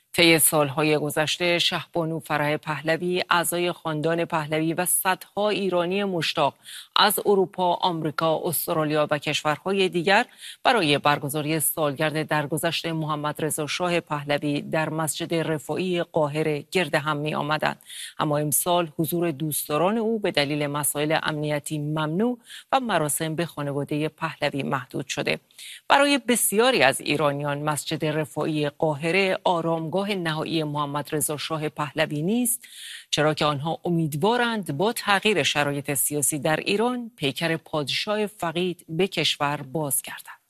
طی سالهای گذشته شهبانو فرح پهلوی، اعضای خاندان پهلوی و صدها ایرانی مشتاق از اروپا، آمریکا، استرالیا و کشورهای دیگر برای برگزاری سالگرد درگذشت محمد رضا شاه پهلوی در مسجد رفاعی قاهره گرد هم می آمدند. اما امسال حضور دوستداران او به دلیل مسائل امنیتی ممنوع و مراسم به خانواده پهلوی محدود شده. برای بسیاری از ایرانیان مسجد رفاعی قاهره آرامگاه نهایی محمد رضا شاه پهلوی نیست، چرا که آنها امیدوارند با تغییر شرایط سیاسی در ایران پیکر پادشاه فقید به کشور بازگردد.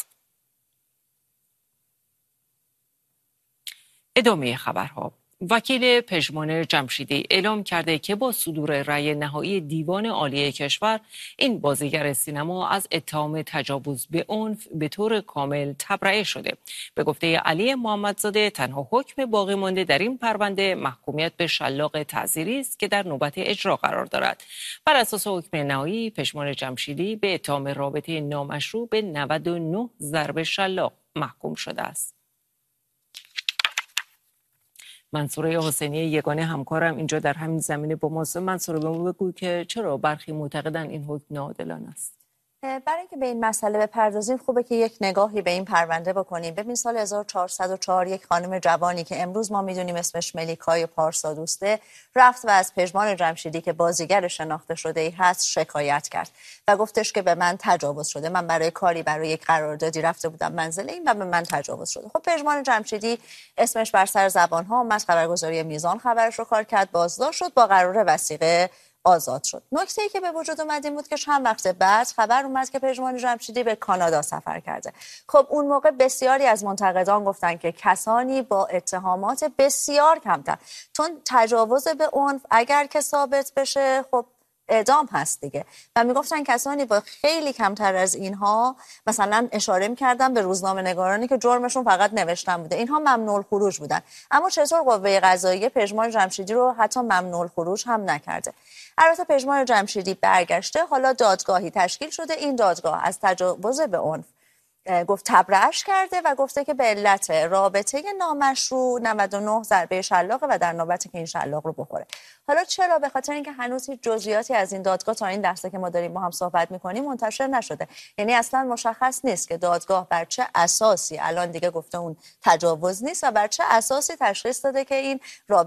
ادامه خبرها. وکیل پژمان جمشیدی اعلام کرده که با صدور رأی نهایی دیوان عالی کشور، این بازیگر سینما از اتهام تجاوز به عنف به طور کامل تبرئه شده. به گفته علی محمدزاده، تنها حکم باقی مانده در این پرونده محکومیت به شلاق تعزیری است که در نوبت اجرا قرار دارد. بر اساس حکم نهایی، پژمان جمشیدی به اتهام رابطه نامشروع به 99 ضرب شلاق محکوم شده است. منصوره حسینی یگانه همکارم اینجا در همین زمینه با ماست. منصوره، به ما بگو که چرا برخی معتقدن این حکم ناعادلانه است؟ برای اینکه به این مسئله بپردازیم خوبه که یک نگاهی به این پرونده بکنیم. ببین، سال 1404 یک خانم جوانی که امروز ما میدونیم اسمش ملیکای پارسادوسته رفت و از پژمان جمشیدی که بازیگر شناخته شده ای هست شکایت کرد و گفتش که به من تجاوز شده. من برای کاری، برای یک قراردادی رفته بودم منزل این و به من تجاوز شده. خب پژمان جمشیدی اسمش بر سر زبان ها اومد، خبرگزاری میزان خبرش رو کار کرد، بازداشت شد، با قرار وثیقه آزاد شد. نکته‌ای که به وجود اومد این بود که چند وقت بعد خبر اومد که پژمان جمشیدی به کانادا سفر کرده. خب اون موقع بسیاری از منتقدان گفتن که کسانی با اتهامات بسیار کمتر، چون تجاوز به عنف اگر که ثابت بشه خب اعدام هست دیگه، و میگفتن کسانی با خیلی کمتر از اینها، مثلا اشاره میکردن به روزنامه نگارانی که جرمشون فقط نوشتن بوده، اینها ممنوع الخروج بودن. اما چطور قوه قضاییه پژمان جمشیدی رو حتی ممنوع الخروج هم نکرده؟ البته پژمان جمشیدی برگشته، حالا دادگاهی تشکیل شده. این دادگاه از تجاوز به عنف گفت تبرئه‌اش کرده و گفته که به علت رابطه نامشروع 99 ضربه شلاقه و در نوبتی که این شلاق رو بخوره. حالا چرا؟ به خاطر اینکه هنوز هیچ جزئیاتی از این دادگاه تا این لحظه که ما داریم با هم صحبت می‌کنیم منتشر نشده. یعنی اصلا مشخص نیست که دادگاه بر چه اساسی، الان دیگه گفته اون تجاوز نیست، و بر چه اساسی تشخیص داده که این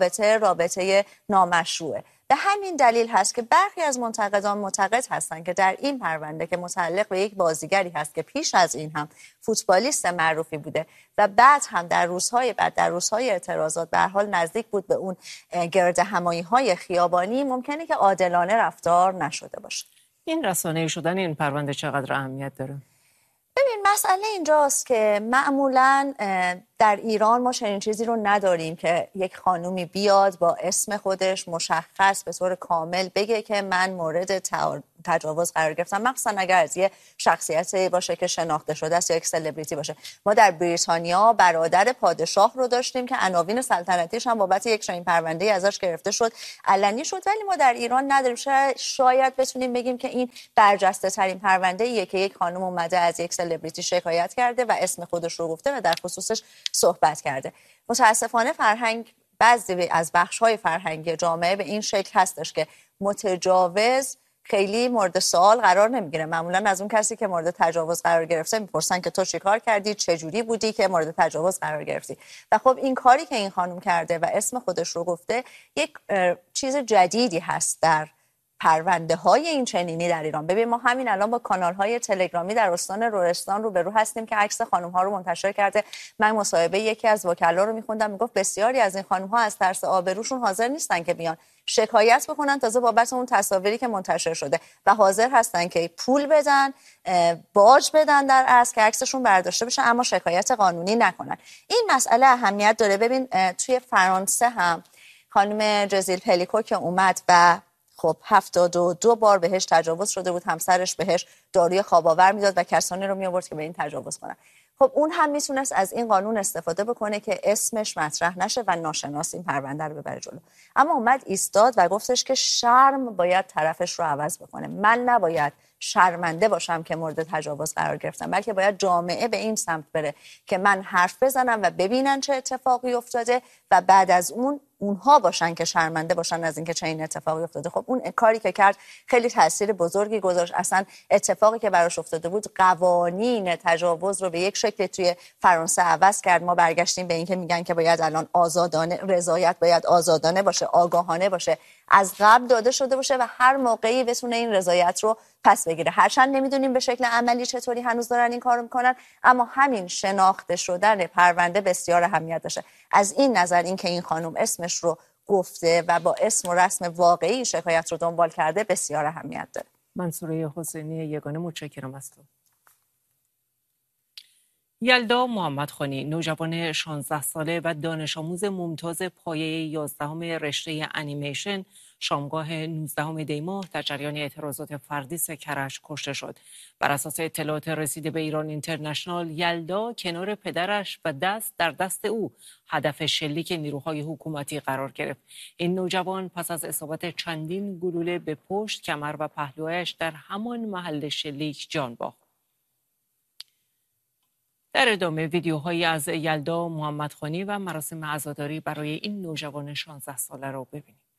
رابطه نامشروعه. به همین دلیل هست که برخی از منتقدان معتقد هستند که در این پرونده که متعلق به یک بازیگری هست که پیش از این هم فوتبالیست معروفی بوده و بعد هم در روزهای اعتراضات به هر حال نزدیک بود به اون گرد همایی‌های خیابانی، ممکنه که عادلانه رفتار نشده باشه. این رسانه‌ای شدن این پرونده چقدر اهمیت داره؟ ببین، مسئله اینجاست که معمولاً در ایران ما چنین چیزی رو نداریم که یک خانومی بیاد با اسم خودش مشخص به طور کامل بگه که من مورد تجاوز قرار گرفتم، مخصوصا اگر از یه شخصیتی باشه که شناخته شده است یا یک سلبریتی باشه. ما در بریتانیا برادر پادشاه رو داشتیم که عناوین سلطنتیش هم بابت یک چنین پرونده‌ای ازش گرفته شد، علنی شد، ولی ما در ایران نداریم. شاید بتونیم بگیم که این برجسته ترین پرونده‌ایه که یک خانم اومده از یک سلبریتی شکایت کرده و اسم خودش رو گفته و در خصوصش صحبت کرده. متاسفانه بعضی از بخش‌های فرهنگی جامعه به این شکل هستش که متجاوز خیلی مورد سوال قرار نمیگیره. معمولا از اون کسی که مورد تجاوز قرار گرفته میپرسن که تو چیکار کردی، چه جوری بودی که مورد تجاوز قرار گرفتی. و خب این کاری که این خانم کرده و اسم خودش رو گفته یک چیز جدیدی هست در پرونده های این چنینی در ایران. ببین، ما همین الان با کانال های تلگرامی در استان لرستان رو هستیم که عکس خانم ها رو منتشر کرده. من مصاحبه یکی از وکلا رو میخوندم، میگفت بسیاری از این خانم ها از ترس آبروشون حاضر نیستن که بیان شکایت بکنن تازه بابت اون تصاویری که منتشر شده، و حاضر هستن که پول بدن، باج بدن در اصل که عکسشون برداشته بشه، اما شکایت قانونی نکنن. این مسئله اهمیت داره. ببین، توی فرانسه هم خانم جزیل پلیکو که اومد و خب 72 بار بهش تجاوز شده بود، همسرش بهش داروی خواب آور میداد و کسانی رو میآورد که به این تجاوز کنن. خب اون هم میتونست از این قانون استفاده بکنه که اسمش مطرح نشه و ناشناس این پرونده رو ببره جلو، اما اومد ایستاد و گفتش که شرم باید طرفش رو عوض بکنه. من نباید شرمنده باشم که مورد تجاوز قرار گرفتم، بلکه باید جامعه به این سمت بره که من حرف بزنم و ببینن چه اتفاقی افتاده و بعد از اونها باشن که شرمنده باشن از اینکه چه این اتفاقی افتاده. خب اون کاری که کرد خیلی تاثیر بزرگی گذاشت. اصلا اتفاقی که براش افتاده بود قوانین تجاوز رو به یک شکل توی فرانسه عوض کرد. ما برگشتیم به اینکه میگن که باید الان آزادانه، رضایت باید آزادانه باشه، آگاهانه باشه، از قبل داده شده باشه و هر موقعی بتونه این رضایت رو پس بگیره. هرچند نمیدونیم به شکل عملی چطوری هنوز دارن این کارو میکنن، اما همین شناخته شدن پرونده بسیار اهمیت داشته. از این نظر اینکه این خانم اسمش رو گفته و با اسم و رسم واقعی شکایت رو دنبال کرده بسیار اهمیت داره. منصوره حسینی یگانه، متشکرم از تو. یلدا محمدخانی، نوجوان 16 ساله و دانش آموز ممتاز پایه 11 رشته انیمیشن، شامگاه 19 دی ماه در جریان اعتراضات فردی کرج کشته شد. بر اساس اطلاعات رسیده به ایران اینترنشنال، یلدا کنار پدرش و دست در دست او هدف شلیک نیروهای حکومتی قرار گرفت. این نوجوان پس از اصابت چندین گلوله به پشت، کمر و پهلویش در همان محل شلیک جان باخت. در ادامه ویدیوهایی از یلدا محمدخانی و مراسم عزاداری برای این نوجوان 16 ساله را ببینید.